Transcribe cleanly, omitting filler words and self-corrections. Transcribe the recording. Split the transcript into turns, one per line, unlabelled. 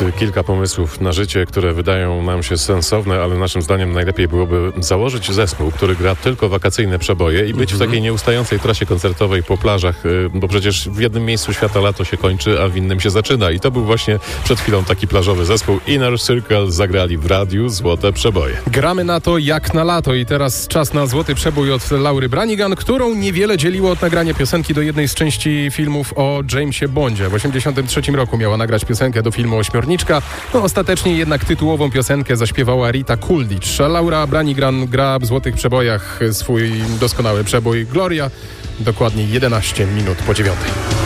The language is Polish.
Jest kilka pomysłów na życie, które wydają nam się sensowne, ale naszym zdaniem najlepiej byłoby założyć zespół, który gra tylko wakacyjne przeboje i być w takiej nieustającej trasie koncertowej po plażach, bo przecież w jednym miejscu świata lato się kończy, a w innym się zaczyna. I to był właśnie przed chwilą taki plażowy zespół. Inner Circle zagrali w radiu Złote Przeboje.
Gramy na to jak na lato i teraz czas na złoty przebój od Laury Branigan, którą niewiele dzieliło od nagrania piosenki do jednej z części filmów o Jamesie Bondzie. W 1983 roku miała nagrać piosenkę do filmu Ośmiorniczka. Ostatecznie jednak tytułową piosenkę zaśpiewała Rita Coolidge. Laura Branigan gra w złotych przebojach swój doskonały przebój Gloria. Dokładnie 11 minut po 9.